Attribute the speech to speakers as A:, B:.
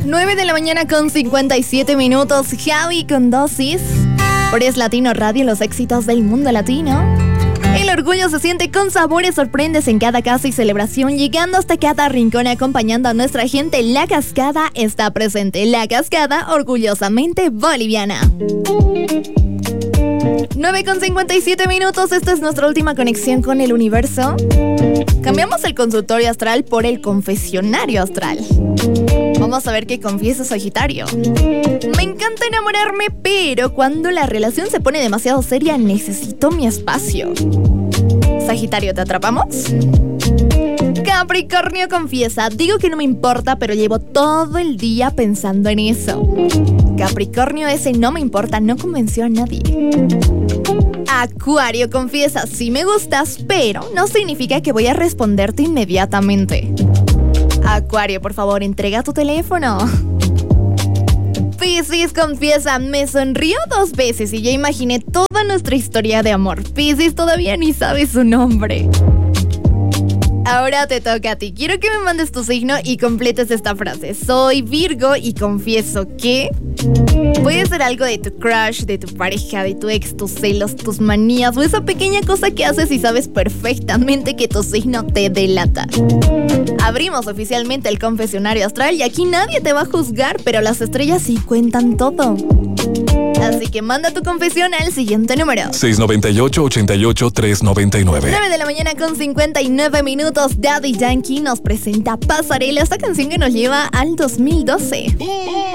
A: 9 de la mañana con 57 minutos. Javi con dosis. Por Es Latino Radio, los éxitos del mundo latino. El orgullo se siente con sabores, sorprendes en cada casa y celebración, llegando hasta cada rincón acompañando a nuestra gente. La Cascada está presente. La Cascada, orgullosamente boliviana. 9 con 57 minutos, esta es nuestra última conexión con el universo. Cambiamos el consultorio astral por el confesionario astral. Vamos a ver qué confiesa Sagitario. Me encanta enamorarme, pero cuando la relación se pone demasiado seria, necesito mi espacio. Sagitario, ¿te atrapamos? Capricornio confiesa, digo que no me importa, pero llevo todo el día pensando en eso. Capricornio, ese no me importa, no convenció a nadie. Acuario confiesa, sí me gustas, pero no significa que voy a responderte inmediatamente. Acuario, por favor, entrega tu teléfono. Piscis confiesa, me sonrío 2 veces y ya imaginé toda nuestra historia de amor. Piscis todavía ni sabe su nombre. Ahora te toca a ti. Quiero que me mandes tu signo y completes esta frase. Soy Virgo y confieso que... Puede ser algo de tu crush, de tu pareja, de tu ex, tus celos, tus manías o esa pequeña cosa que haces y sabes perfectamente que tu signo te delata. Abrimos oficialmente el confesionario astral y aquí nadie te va a juzgar, pero las estrellas sí cuentan todo. Así que manda tu confesión al siguiente número:
B: 698-88-399.
A: 9 de la mañana con 59 minutos. Daddy Yankee nos presenta Pasarela, esta canción que nos lleva al 2012.